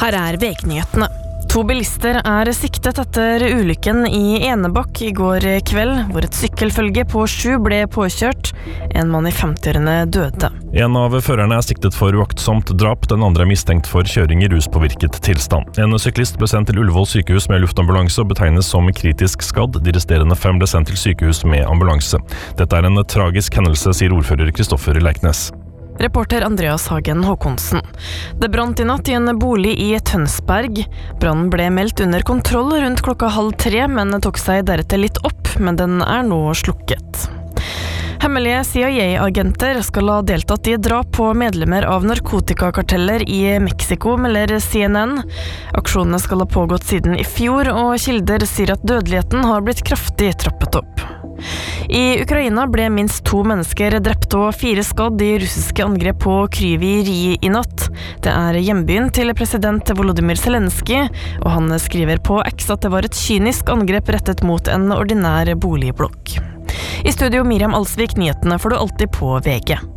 Her VG-nyhetene. 2 bilister siktet etter ulykken i Enebakk I går kveld, hvor et sykkelfølge på 7 ble påkjørt. En mann I 50-årene døde. En av førerne siktet for uaktsomt drap, den andre mistenkt for kjøring I ruspåvirket tilstand. En syklist ble sendt til Ullevål sykehus med luftambulanse og betegnes som kritisk skadd. De resterende 5 ble sendt til sykehus med ambulanse. Dette en tragisk hendelse, sier ordfører Kristoffer Leiknes. Reporter Andreas Hagen Håkonsen. Det brant I natt I en bolig I Tønsberg. Brannen ble meldt under kontroll rundt klokka 2:30, men tok seg deretter litt opp, men den nå slukket. Hemmelige CIA-agenter skal ha deltatt I drap på medlemmer av narkotikakarteller I Mexico, melder CNN. Aksjonene skal ha pågått siden I fjor, og kilder sier at dødeligheten har blitt kraftig trappet opp. I Ukraina ble minst 2 mennesker drept og 4 skadd I russiske angrep på Kryvyi I natt. Det hjembyen til president Volodymyr Zelensky, og han skriver på X at det var et kynisk angrep rettet mot en ordinær boligblokk. I studio Miriam Alsvik, nyhetene får du alltid på VG.